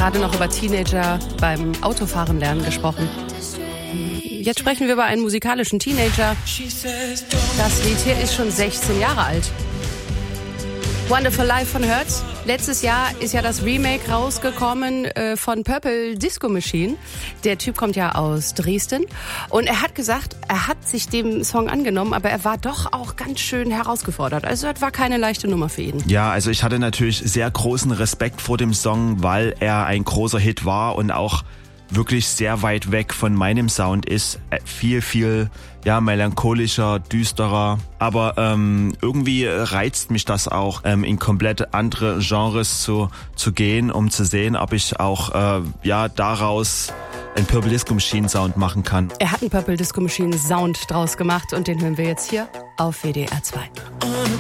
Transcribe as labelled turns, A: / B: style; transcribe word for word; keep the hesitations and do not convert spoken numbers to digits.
A: gerade noch über Teenager beim Autofahren lernen gesprochen. Jetzt sprechen wir über einen musikalischen Teenager. Das Lied hier ist schon sechzehn Jahre alt. Wonderful Life von Hurts. Letztes Jahr ist ja das Remake rausgekommen äh, von Purple Disco Machine. Der Typ kommt ja aus Dresden. Und er hat gesagt, er hat sich dem Song angenommen, aber er war doch auch ganz schön herausgefordert. Also das war keine leichte Nummer für ihn.
B: Ja, also ich hatte natürlich sehr großen Respekt vor dem Song, weil er ein großer Hit war und auch wirklich sehr weit weg von meinem Sound ist. Viel, viel ja melancholischer, düsterer. Aber ähm, irgendwie reizt mich das auch, ähm, in komplett andere Genres zu, zu gehen, um zu sehen, ob ich auch äh, ja daraus einen Purple Disco Machine Sound machen kann.
A: Er hat einen Purple Disco Machine Sound draus gemacht und den hören wir jetzt hier auf W D R zwei.